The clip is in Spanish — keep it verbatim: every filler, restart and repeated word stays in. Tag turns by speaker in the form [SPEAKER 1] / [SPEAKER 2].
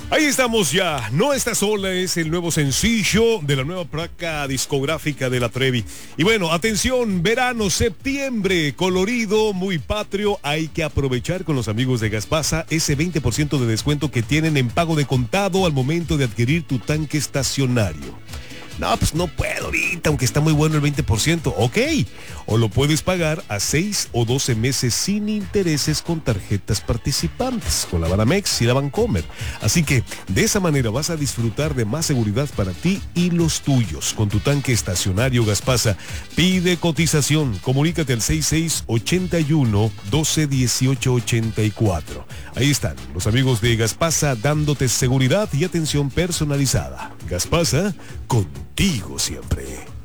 [SPEAKER 1] Ahí estamos ya. No estás sola es el nuevo sencillo de la nueva placa discográfica de La Trevi. Y bueno, atención, verano, septiembre, colorido, muy patrio. Hay que aprovechar con los amigos de Gaspasa ese veinte por ciento de descuento que tienen en pago de contado al momento de adquirir tu tanque estacionario. No, pues no puedo ahorita, aunque está muy bueno el veinte por ciento. Ok. O lo puedes pagar a seis o doce meses sin intereses con tarjetas participantes, con la Banamex y la Bancomer. Así que de esa manera vas a disfrutar de más seguridad para ti y los tuyos con tu tanque estacionario Gaspasa. Pide cotización. Comunícate al sesenta y seis, ochenta y uno, doce, dieciocho, ochenta y cuatro. Ahí están los amigos de Gaspasa dándote seguridad y atención personalizada. Gaspasa, contigo siempre.